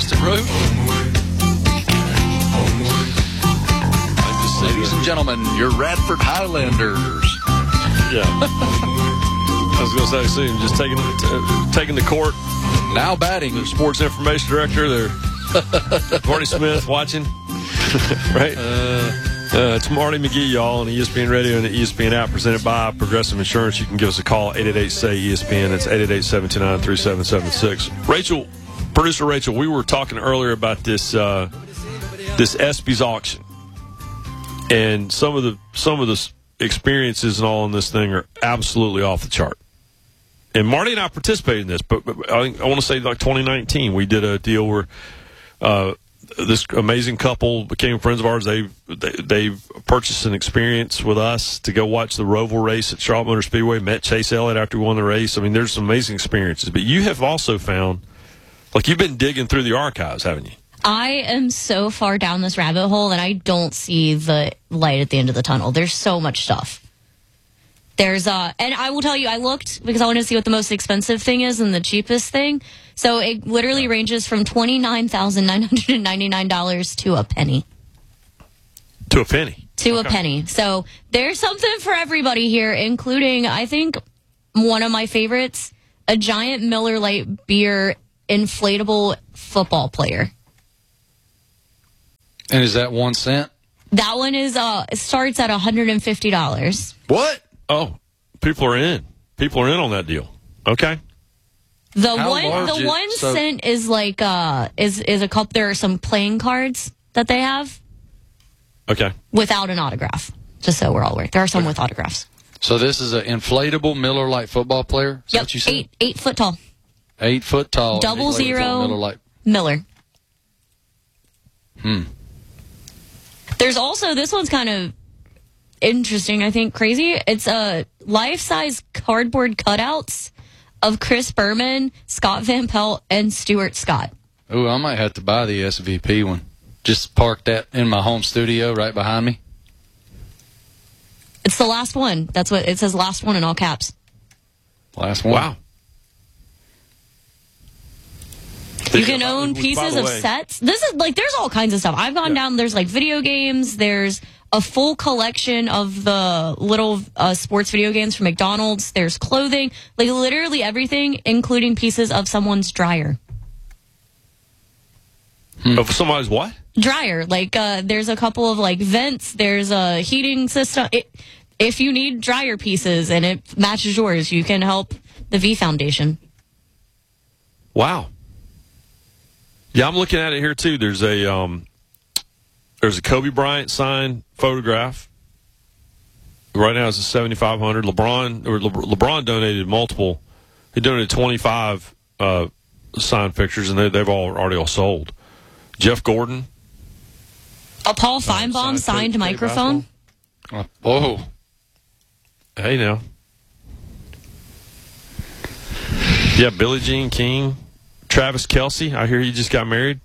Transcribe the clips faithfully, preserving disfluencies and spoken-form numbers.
Dustin Root. Ladies and gentlemen, your Radford Highlanders. Yeah. I was going to say, see him just taking, uh, taking the court. Now batting. The sports information director, they're Courtney Smith watching. Right? Uh, uh, it's Marty McGee, y'all, on E S P N Radio and the E S P N app, presented by Progressive Insurance. You can give us a call, eight eight eight, S A Y, E S P N. It's eight eight eight, seven two nine, three seven seven six. Rachel, producer Rachel, we were talking earlier about this uh, this ESPYs auction. And some of the some of the experiences and all in this thing are absolutely off the chart. And Marty and I participated in this, but, but I, I want to say like twenty nineteen, we did a deal where uh, this amazing couple became friends of ours. They they they've purchased an experience with us to go watch the Roval race at Charlotte Motor Speedway. Met Chase Elliott after we won the race. I mean, there's some amazing experiences. But you have also found, like, you've been digging through the archives, haven't you? I am so far down this rabbit hole, and I don't see the light at the end of the tunnel. There's so much stuff. There's uh, and I will tell you, I looked because I wanted to see what the most expensive thing is and the cheapest thing. So it literally ranges from twenty-nine thousand nine hundred ninety-nine dollars to a penny. To a penny. To Okay. a penny. So there's something for everybody here, including, I think, one of my favorites, a giant Miller Lite beer inflatable football player. And is that one cent? That one is uh it starts at one hundred fifty dollars. What? Oh, people are in. People are in on that deal. Okay. The How one large the is- one so- cent is like uh is is a couple. There are some playing cards that they have Okay. without an autograph. Just so we're all aware, there are some with autographs. So this is an inflatable Miller Lite football player? Is that Yep, what you said? eight eight foot tall. Eight foot tall. Double inflatable zero. Miller Lite. Miller. Hmm. There's also, this one's kind of interesting, I think, crazy. It's a life-size cardboard cutouts of Chris Berman, Scott Van Pelt, and Stuart Scott. Ooh, I might have to buy the S V P one. Just park that in my home studio right behind me. It's the last one. That's what it says, last one in all caps. Last one. Wow. You can own By pieces the of way- sets. This is like, there's all kinds of stuff. I've gone Yeah. down, there's like video games, there's a full collection of the little uh, sports video games from McDonald's, there's clothing, like literally everything, including pieces of someone's dryer. Of somebody's what? Dryer. Like, uh, there's a couple of like vents, there's a heating system. It, if you need dryer pieces and it matches yours, you can help the V Foundation. Wow. Yeah, I'm looking at it here too. There's a um, there's a Kobe Bryant signed photograph. Right now it's a seventy-five hundred. LeBron or Le- LeBron donated multiple. He donated twenty-five uh, signed pictures, and they, they've all already all sold. Jeff Gordon. A Paul Feinbaum signed signed tape- microphone. Uh, whoa. Hey now. Yeah, Billie Jean King. Travis Kelce, I hear he just got married.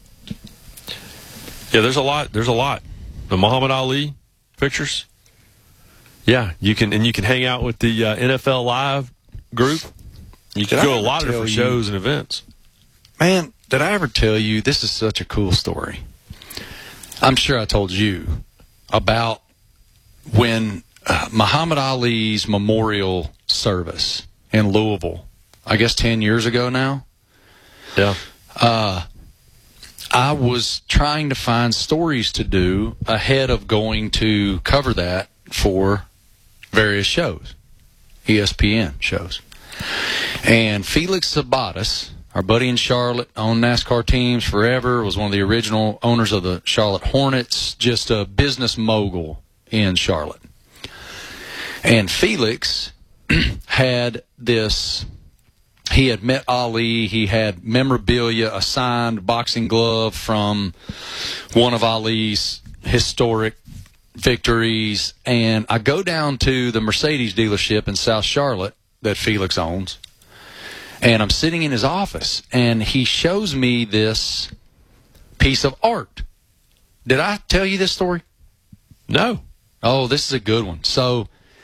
Yeah, there's a lot. There's a lot. The Muhammad Ali pictures. Yeah, you can and you can hang out with the uh, N F L Live group. You can Did I go to a ever lot of tell different you- shows and events. Man, did I ever tell you, this is such a cool story. I'm sure I told you about when uh, Muhammad Ali's memorial service in Louisville, I guess ten years ago now. Yeah. Uh, I was trying to find stories to do ahead of going to cover that for various shows, E S P N shows. And Felix Sabatis, our buddy in Charlotte, owned NASCAR teams forever, was one of the original owners of the Charlotte Hornets, just a business mogul in Charlotte. And Felix had this... He had met Ali. He had memorabilia, a signed boxing glove from one of Ali's historic victories. And I go down to the Mercedes dealership in South Charlotte that Felix owns. And I'm sitting in his office, and he shows me this piece of art. Did I tell you this story? No. Oh, this is a good one. So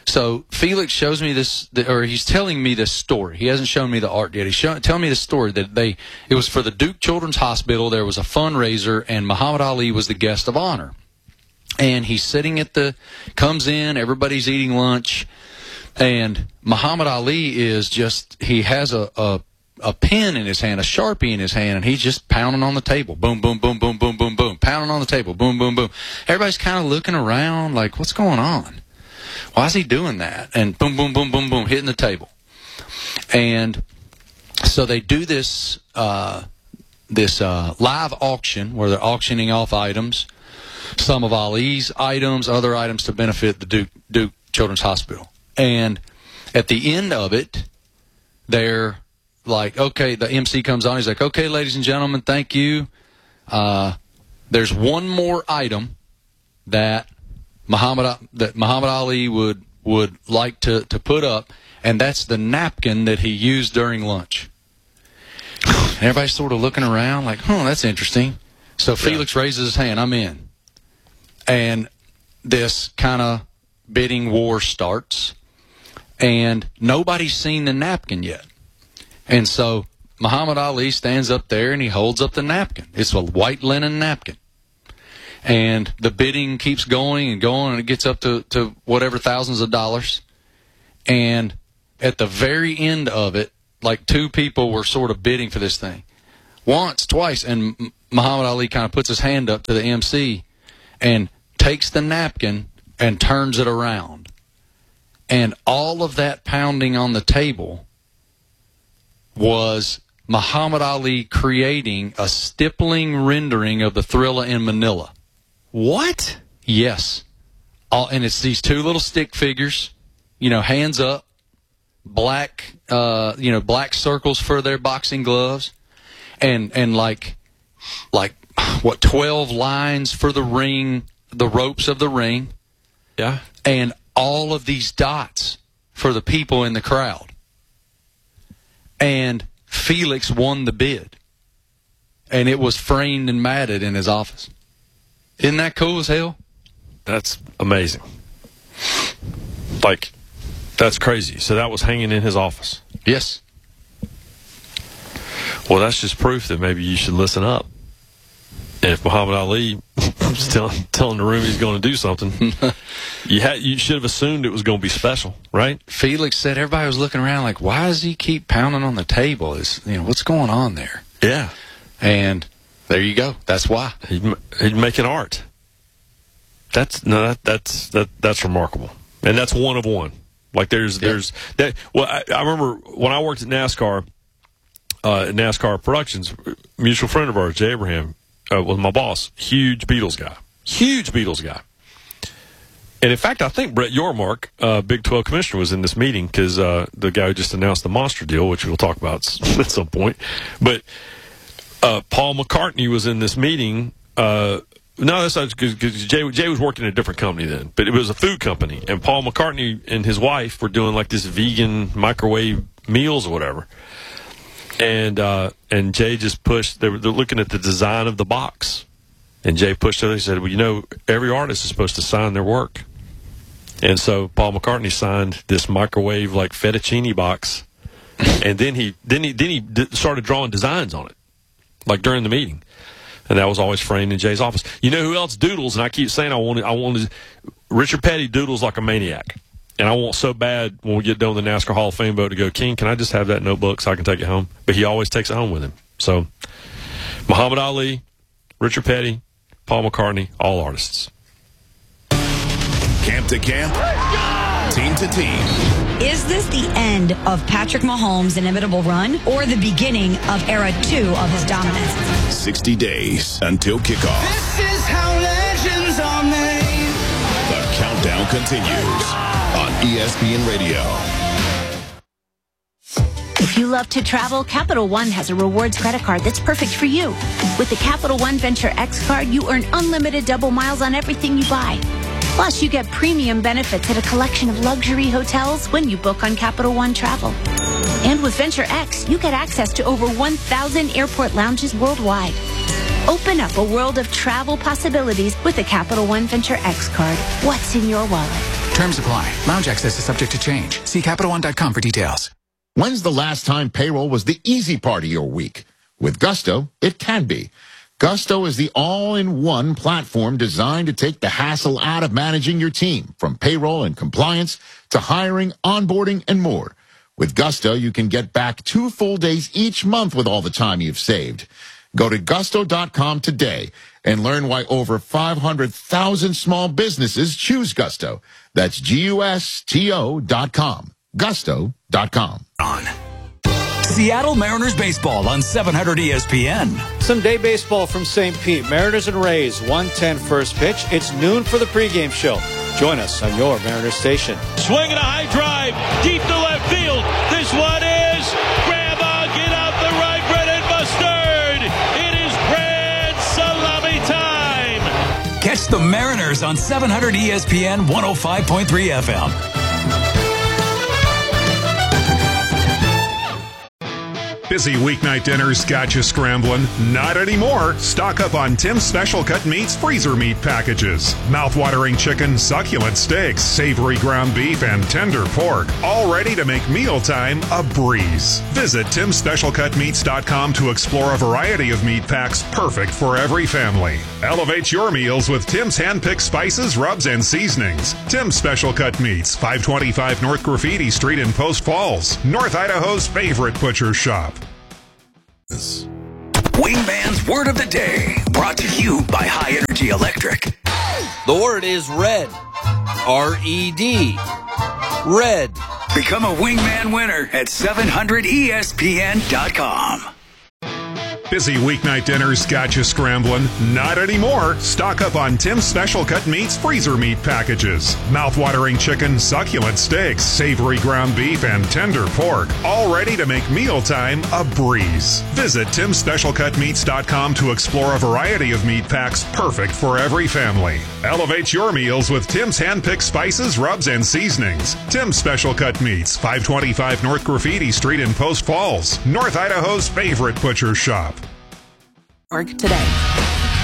So Felix shows me this, or he's telling me this story. He hasn't shown me the art yet. He's showing, telling me the story that they, it was for the Duke Children's Hospital. There was a fundraiser, and Muhammad Ali was the guest of honor. And he's sitting at the, comes in, everybody's eating lunch, and Muhammad Ali is just, he has a, a, a pen in his hand, a Sharpie in his hand, and he's just pounding on the table. Boom, boom, boom, boom, boom, boom, boom. Pounding on the table. Boom, boom, boom. Everybody's kind of looking around like, what's going on? Why is he doing that? And boom, boom, boom, boom, boom, hitting the table. And so they do this uh, this uh, live auction where they're auctioning off items, some of Ali's items, other items to benefit the Duke, Duke Children's Hospital. And at the end of it, they're like, okay, the M C comes on. He's like, okay, ladies and gentlemen, thank you. Uh, there's one more item that Muhammad that Muhammad Ali would would like to, to put up, and that's the napkin that he used during lunch. And everybody's sort of looking around like, oh, that's interesting. So Felix yeah. raises his hand. I'm in. And this kind of bidding war starts, and nobody's seen the napkin yet. And so Muhammad Ali stands up there, and he holds up the napkin. It's a white linen napkin. And the bidding keeps going and going, and it gets up to, to whatever thousands of dollars. And at the very end of it, like two people were sort of bidding for this thing. Once, twice, and Muhammad Ali kind of puts his hand up to the M C and takes the napkin and turns it around. And all of that pounding on the table was Muhammad Ali creating a stippling rendering of the Thrilla in Manila. What? Yes. All, and it's these two little stick figures, you know, hands up, black, uh, you know, black circles for their boxing gloves, and and like, like what, twelve lines for the ring, the ropes of the ring. Yeah. And all of these dots for the people in the crowd. And Felix won the bid. And it was framed and matted in his office. Isn't that cool as hell? That's amazing. Like, that's crazy. So that was hanging in his office. Yes. Well, that's just proof that maybe you should listen up. And if Muhammad Ali was telling, telling the room he's going to do something, you had you should have assumed it was going to be special, right? Felix said everybody was looking around like, why does he keep pounding on the table? Is you know what's going on there? Yeah. And there you go. That's why he'd, he'd make an art. That's no, that, that's that that's remarkable, and that's one of one. Like there's yep. there's that. Well, I, I remember when I worked at NASCAR, uh, NASCAR Productions, a mutual friend of ours, Jay Abraham, uh, was my boss. Huge Beatles guy, huge Beatles guy. And in fact, I think Brett Yormark, uh, Big twelve commissioner, was in this meeting because uh, the guy who just announced the monster deal, which we'll talk about at some point, but. Uh, Paul McCartney was in this meeting. Uh, no, that's not because Jay, Jay was working at a different company then, but it was a food company. And Paul McCartney and his wife were doing like this vegan microwave meals or whatever. And uh, and Jay just pushed. They were they're looking at the design of the box, and Jay pushed it. He said, "Well, you know, every artist is supposed to sign their work." And so Paul McCartney signed this microwave like fettuccine box, and then he then he then he d- started drawing designs on it. Like during the meeting, and that was always framed in Jay's office. You know who else doodles? And I keep saying I wanted, I wanted Richard Petty doodles like a maniac, and I want so bad when we get done with the NASCAR Hall of Fame boat to go, King, can I just have that notebook so I can take it home? But he always takes it home with him. So, Muhammad Ali, Richard Petty, Paul McCartney, all artists. Camp to camp, team to team. Is this the end of Patrick Mahomes' inimitable run or the beginning of era two of his dominance? sixty days until kickoff. This is how legends are made. The countdown continues on E S P N Radio. If you love to travel, Capital One has a rewards credit card that's perfect for you. With the Capital One Venture X card, you earn unlimited double miles on everything you buy. Plus, you get premium benefits at a collection of luxury hotels when you book on Capital One Travel. And with Venture X, you get access to over one thousand airport lounges worldwide. Open up a world of travel possibilities with the Capital One Venture X card. What's in your wallet? Terms apply. Lounge access is subject to change. See Capital One dot com for details. When's the last time payroll was the easy part of your week? With Gusto, it can be. Gusto is the all-in-one platform designed to take the hassle out of managing your team, from payroll and compliance to hiring, onboarding, and more. With Gusto, you can get back two full days each month with all the time you've saved. Go to gusto dot com today and learn why over five hundred thousand small businesses choose Gusto. That's G U S T O dot com. gusto dot com. On Seattle Mariners baseball on seven hundred E S P N. Some day baseball from Saint Pete. Mariners and Rays, one ten first pitch. It's noon for the pregame show. Join us on your Mariners station. Swing and a high drive, deep to left field. This one is Grandma, get out the right, Brennan Mustard. It is grand salami time. Catch the Mariners on seven hundred E S P N one oh five point three F M. Busy weeknight dinners got you scrambling? Not anymore. Stock up on Tim's Special Cut Meats freezer meat packages. Mouth-watering chicken, succulent steaks, savory ground beef, and tender pork. All ready to make mealtime a breeze. Visit Tims Special Cut Meats dot com to explore a variety of meat packs perfect for every family. Elevate your meals with Tim's hand-picked spices, rubs, and seasonings. Tim's Special Cut Meats, five twenty-five North Graffiti Street in Post Falls, North Idaho's favorite butcher shop. Wingman's Word of the Day, brought to you by High Energy Electric. The word is red. R E D. Red. Become a Wingman winner at seven hundred E S P N dot com. Busy weeknight dinners got you scrambling? Not anymore. Stock up on Tim's Special Cut Meats freezer meat packages. Mouth-watering chicken, succulent steaks, savory ground beef, and tender pork. All ready to make mealtime a breeze. Visit Tims Special Cut Meats dot com to explore a variety of meat packs perfect for every family. Elevate your meals with Tim's hand-picked spices, rubs, and seasonings. Tim's Special Cut Meats, five twenty-five North Graffiti Street in Post Falls, North Idaho's favorite butcher shop. Today.